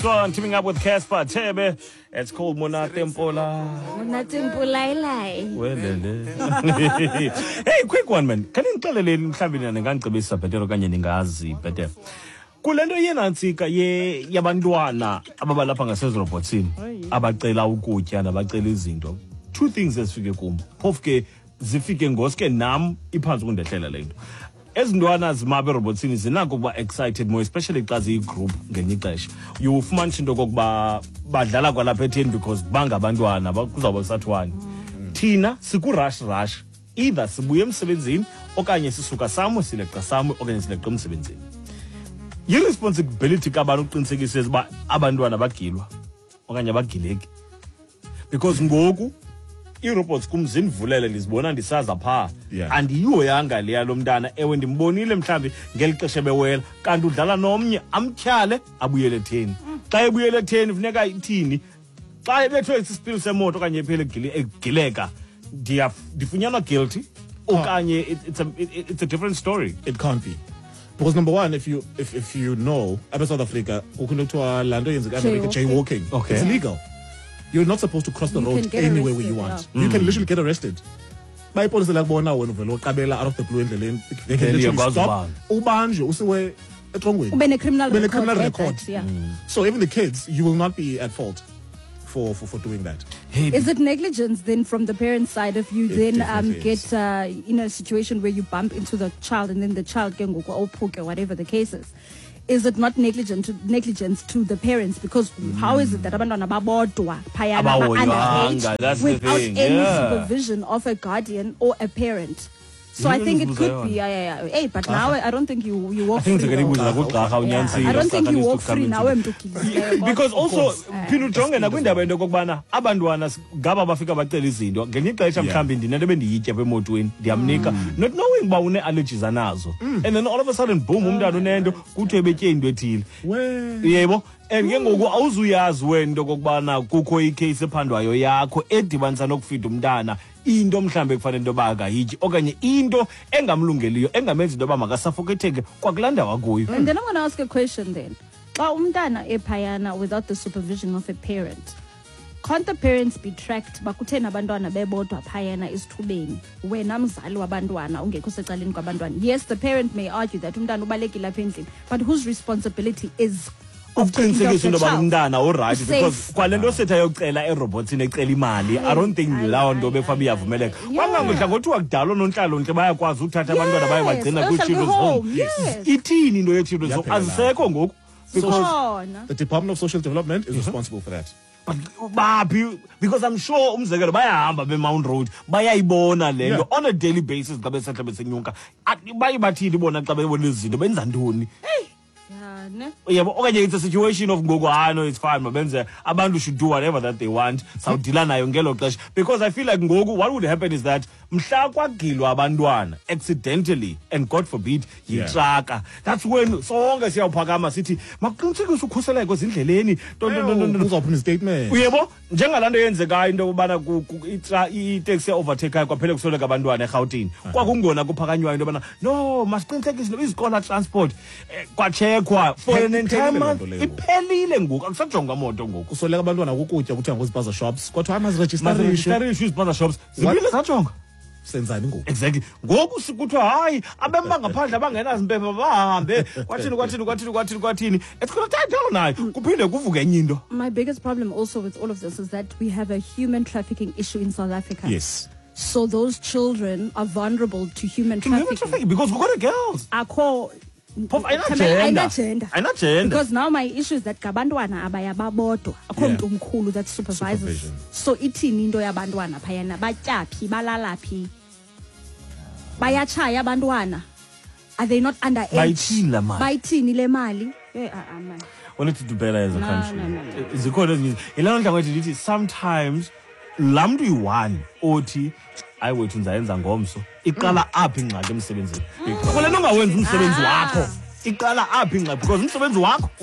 So I'm teaming up with Casper Tebe. It's called Monate Mpola. Monate Mpolailai. Hey, quick one, man. Can you tell me mhlawumbe ngangicebisa bhetero kanye ningazi bhetero. Kulento yena ntsika yabantwana ababalapha ngasezrobotsini abacela ukutya nabacela izinto. Two things ezifike kum. Phofu ke zifike ngoske nam iphansi kundehlela lento. Ezintwana zimabe robotsini zinako kuba excited more, especially xa ziyigroup ngenye ixesha. Ufumana into kokuba badlala kwalapha etheni because bangabantwana kuzawuba kusathwani. Thina siku-rush either sibuye emsebenzini okanye sisuka samo sileqa samo okanye sileqa emsebenzini. Irresponsibility kabantu uqinisekisa ukuba abantwana bagilwa okanye abagileki, because ngoku irobots kumzindivulele ndizibona ndisaza pha andiyiwo yanga leya lo mntana ewe ndimbonile mhlambi ngelixesha bewela kanti udlala nomnye amtyhale abuyele etheni. Xa ebuyele etheni funeka ithini? Xa ebethwe isipili semoto okanye ephele egileka ndifunyanwa guilty okanye it's a different story. It can't be. Because number one, if you know, about South Africa, jaywalking, okay. It's illegal. You're not supposed to cross the road anywhere where you want. You can literally get arrested. By police like bona when kabela out of the blue endleleni, they can literally stop. Ubanje usiwe etrongweni. Ube criminal record. Yeah. So even the kids, you will not be at fault for doing that. Is it negligence then from the parent's side if you then get in a situation where you bump into the child and then the child can go or poke or whatever the case is? Is it not negligence to the parents? Because how is it that abantwana babodwa phayana underage without any supervision of a guardian or a parent? So I think it could be, Hey, but now I don't think you walk free. I don't think you walk free now. Because also, Pinutonga na kwindaba into kokubana abantwana ngaba bafika bacela izinto ngenye ixesha mhlambi ndinento bendiyitya emotweni ndiyamnika not knowing uba une allergies anazo, and then all of a sudden boom umntana unento kuthiwe betye into ethile. Yebo. And ke ngoku awuzuyazi wento kokubana kukho icase ephandwayo yakho edibanisa nokufida umntana into mhlambe kufanele into bakayityi okanye into engamlungeliyo engamenza into makasuffocating kwakulanda wakuyo. And then I'm going to ask a question then. Xa umntana ephayana without the supervision of a parent, can't the parents be tracked bakuthena abantwana bebodwa phayana isithubeni wena mzali wabantwana ungekho secaleni kwabantwana? Yes, the parent may argue that umntana ubalekile apha endlini, but whose responsibility is ukuqinisekisa into yoba umntana oright? Because kwalento setha yocela erobotini ecela imali, I don't think lawo nto befabi yavumeleka. Kwangangodla ngothiwa kudala onontlalo-ntle bayakwazi uthatha abantwana baye bagcina kwi-children's home. Ithini into ye-children's home? Azisekho ngoku. The Department of Social Development is responsible for that. But because I'm sure umzekelo bayahamba be-Mount Road bayayibona lento on a daily basis xa besehla besenyuka. Baye bathini bona xa bebona izinto benza ntoni? Yeah, but okay, it's a situation of ngoku no, it's fine, mabenze abantu should do whatever that they want. Sawudila nayo ngelo xesha, because I feel like ngoku what would happen is that mhla kwagilwa abantwana accidentally and God forbid yitraka, that's when sonke siyawuphakama sithi makuqinisekise ukhuseleko ezindleleni uzophuma statement. Uyebo njengalanto yenzekayo into yobana itaxi overtake kwaphela kusoleka abantwana eGauteng kwakungona kuphakanywayo into yobana no masiqinisekise izikola transport kwachekwa for an entire month iphelile ngoku akusajongwa moto ngoku kusoleka abantwana ukutya kuthiwa ngozipaza shops kodwa ama-register izipaza shops zibile zajonga senzani ngoku exactly ngoku sikuthiwa hayi abemba ngaphandle abangenazimpepha bahambe kwathini it's gonna tie down nayo kuphinde kuvuke enye into. My biggest problem also with all of this is that we have a human trafficking issue in South Africa. Yes. So those children are vulnerable to human trafficking because we've got girls. Ayina-gender. Because now my issue is that gabantwana abaya babodwa akho mntu omkhulu that supervises. So ithini into yabantwana phayana batyaphi balalaphi bayatshaya abantwana? Are they not under age? Bayithini le mali? Man. We need to do better as a country. Zikhona ezinye ilana ndlangothi ndithi sometimes laa mntu yi-one othi hayi wethu ndizayenza ngomso iqala aphi ingxaki emsebenzini. Kule nto ungawenzi umsebenzi wakho iqala aphi ingxaki because umsebenzi wakho